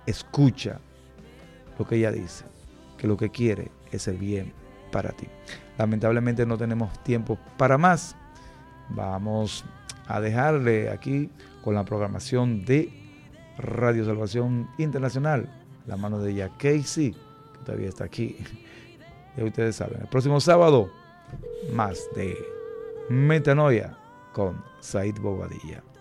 escucha lo que ella dice, que lo que quiere es el bien para ti. Lamentablemente no tenemos tiempo para más. Vamos a dejarle aquí con la programación de Radio Salvación Internacional, la mano de ella, Casey, que todavía está aquí. Ya ustedes saben, el próximo sábado, más de Metanoia con Said Bobadilla.